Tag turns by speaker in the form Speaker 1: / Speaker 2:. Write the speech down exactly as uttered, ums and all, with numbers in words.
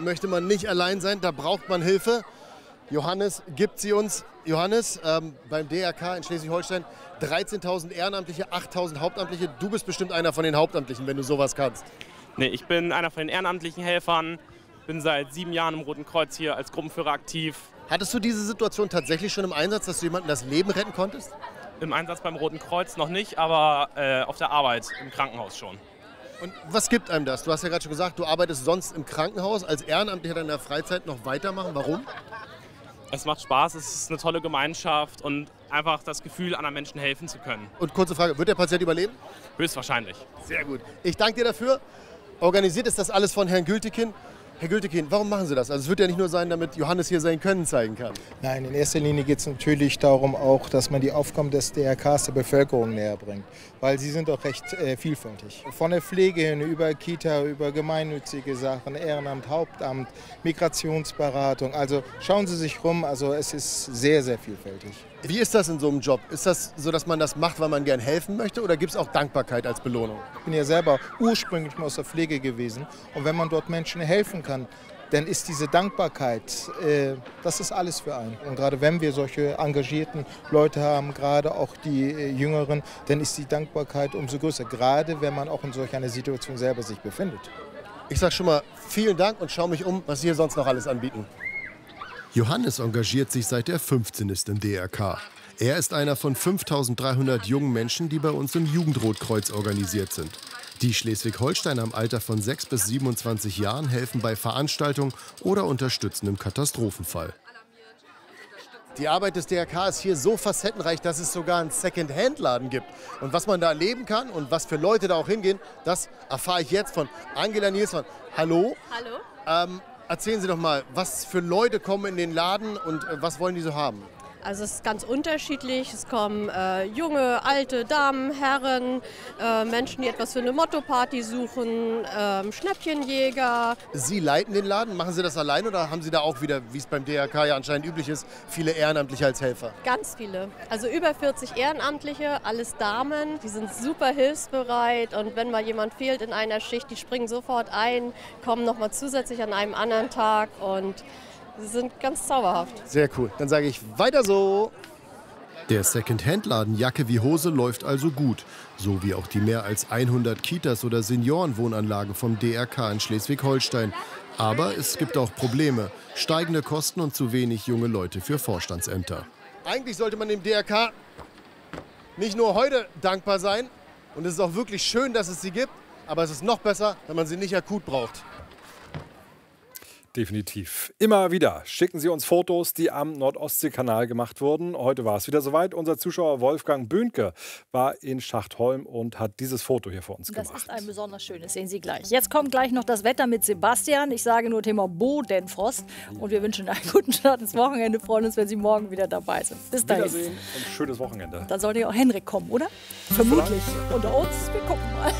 Speaker 1: möchte man nicht allein sein, da braucht man Hilfe. Johannes gibt sie uns. Johannes, ähm, beim D R K in Schleswig-Holstein dreizehntausend Ehrenamtliche, achttausend Hauptamtliche. Du bist bestimmt einer von den Hauptamtlichen, wenn du sowas kannst.
Speaker 2: Nee, ich bin einer von den ehrenamtlichen Helfern, bin seit sieben Jahren im Roten Kreuz hier als Gruppenführer aktiv.
Speaker 1: Hattest du diese Situation tatsächlich schon im Einsatz, dass du jemandem das Leben retten konntest?
Speaker 2: Im Einsatz beim Roten Kreuz noch nicht, aber äh, auf der Arbeit im Krankenhaus schon.
Speaker 1: Und was gibt einem das? Du hast ja gerade schon gesagt, du arbeitest sonst im Krankenhaus, als Ehrenamtlicher in der Freizeit noch weitermachen. Warum?
Speaker 2: Es macht Spaß, es ist eine tolle Gemeinschaft und einfach das Gefühl, anderen Menschen helfen zu können.
Speaker 1: Und kurze Frage, wird der Patient überleben?
Speaker 2: Höchstwahrscheinlich.
Speaker 1: Sehr gut. Ich danke dir dafür. Organisiert ist das alles von Herrn Gültekin. Herr Gültekin, warum machen Sie das? Also es wird ja nicht nur sein, damit Johannes hier sein Können zeigen kann.
Speaker 3: Nein, in erster Linie geht es natürlich darum auch, dass man die Aufgaben des D R Ks der Bevölkerung näher bringt. Weil sie sind doch recht äh, vielfältig. Von der Pflege hin, über Kita, über gemeinnützige Sachen, Ehrenamt, Hauptamt, Migrationsberatung. Also schauen Sie sich rum, also es ist sehr, sehr vielfältig.
Speaker 1: Wie ist das in so einem Job? Ist das so, dass man das macht, weil man gern helfen möchte, oder gibt es auch Dankbarkeit als Belohnung?
Speaker 3: Ich bin ja selber ursprünglich mal aus der Pflege gewesen und wenn man dort Menschen helfen kann, dann ist diese Dankbarkeit, äh, das ist alles für einen. Und gerade wenn wir solche engagierten Leute haben, gerade auch die äh, Jüngeren, dann ist die Dankbarkeit umso größer, gerade wenn man auch in solch einer Situation selber sich befindet.
Speaker 1: Ich sage schon mal vielen Dank und schaue mich um, was Sie hier sonst noch alles anbieten. Johannes engagiert sich seit er fünfzehn ist im D R K. Er ist einer von fünftausenddreihundert jungen Menschen, die bei uns im Jugendrotkreuz organisiert sind. Die Schleswig-Holsteiner im Alter von sechs bis siebenundzwanzig Jahren helfen bei Veranstaltungen oder unterstützen im Katastrophenfall. Die Arbeit des D R K ist hier so facettenreich, dass es sogar einen Second-Hand-Laden gibt. Und was man da erleben kann und was für Leute da auch hingehen, das erfahre ich jetzt von Angela Nilsson. Hallo.
Speaker 4: Hallo.
Speaker 1: Ähm, Erzählen Sie doch mal, was für Leute kommen in den Laden und äh, was wollen die so haben?
Speaker 4: Also es ist ganz unterschiedlich. Es kommen äh, junge, alte Damen, Herren, äh, Menschen, die etwas für eine Motto-Party suchen, äh, Schnäppchenjäger.
Speaker 1: Sie leiten den Laden, machen Sie das allein oder haben Sie da auch wieder, wie es beim D R K ja anscheinend üblich ist, viele Ehrenamtliche als Helfer?
Speaker 4: Ganz viele. Also über vierzig Ehrenamtliche, alles Damen. Die sind super hilfsbereit und wenn mal jemand fehlt in einer Schicht, die springen sofort ein, kommen noch mal zusätzlich an einem anderen Tag und sie sind ganz zauberhaft.
Speaker 1: Sehr cool. Dann sage ich weiter so. Der Second-Hand-Laden Jacke wie Hose läuft also gut. So wie auch die mehr als hundert Kitas oder Seniorenwohnanlagen vom D R K in Schleswig-Holstein. Aber es gibt auch Probleme. Steigende Kosten und zu wenig junge Leute für Vorstandsämter. Eigentlich sollte man dem D R K nicht nur heute dankbar sein. Und es ist auch wirklich schön, dass es sie gibt. Aber es ist noch besser, wenn man sie nicht akut braucht.
Speaker 5: Definitiv. Immer wieder schicken Sie uns Fotos, die am Nordostseekanal gemacht wurden. Heute war es wieder soweit. Unser Zuschauer Wolfgang Böhnke war in Schachtholm und hat dieses Foto hier für uns
Speaker 6: das
Speaker 5: gemacht.
Speaker 6: Das ist ein besonders schönes, sehen Sie gleich. Jetzt kommt gleich noch das Wetter mit Sebastian. Ich sage nur Thema Bodenfrost. Und wir wünschen einen guten Start ins Wochenende. Freuen uns, wenn Sie morgen wieder dabei sind. Bis dahin.
Speaker 5: Wiedersehen und schönes Wochenende.
Speaker 6: Dann sollte ja auch Henrik kommen, oder? Vermutlich. Unter uns, wir gucken mal.